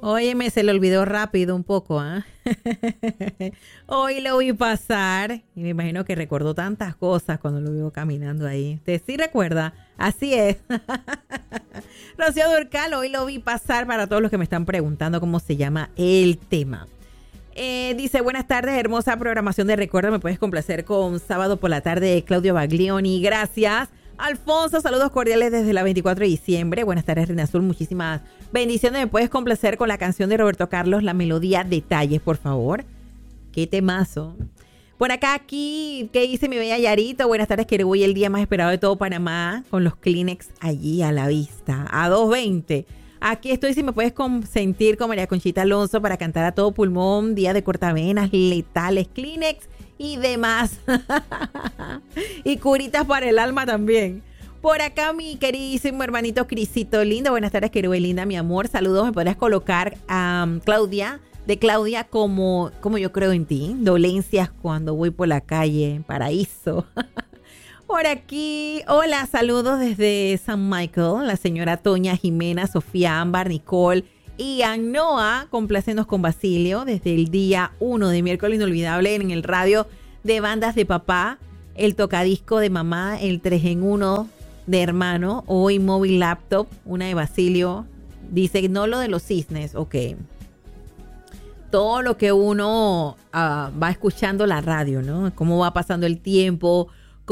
Óyeme, se le olvidó rápido un poco, ¿ah? Hoy lo vi pasar y me imagino que recordó tantas cosas cuando lo vio caminando ahí. ¿Usted sí recuerda? Así es. Rocío Durcal, hoy lo vi pasar para todos los que me están preguntando cómo se llama el tema. Dice, buenas tardes, hermosa programación de Recuerda. Me puedes complacer con Sábado por la Tarde de Claudio Baglioni. Gracias. Alfonso, saludos cordiales desde la 24 de diciembre. Buenas tardes, Reina Azul. Muchísimas bendiciones. ¿Me puedes complacer con la canción de Roberto Carlos, la melodía Detalles, por favor? Qué temazo. Por acá, aquí, ¿qué dice mi bella Yarito? Buenas tardes, que hoy el día más esperado de todo Panamá, con los Kleenex allí a la vista, a 2:20. Aquí estoy, si me puedes consentir con María Conchita Alonso para cantar a todo pulmón, día de cortavenas, letales, Kleenex y demás. Y curitas para el alma también. Por acá mi queridísimo hermanito Crisito lindo. Buenas tardes, querida linda, mi amor. Saludos. ¿Me podrías colocar a Claudia, de Claudia, como yo creo en ti? Dolencias cuando voy por la calle, paraíso. Por aquí, hola, saludos desde San Michael, la señora Toña, Jimena, Sofía, Ámbar, Nicole y Anoa, complacenos con Basilio, desde el día 1 de miércoles inolvidable en el radio de bandas de papá, el tocadisco de mamá, el 3 en 1 de hermano, hoy móvil laptop, una de Basilio, dice, no lo de los cisnes, ok. Todo lo que uno va escuchando la radio, ¿no? Cómo va pasando el tiempo,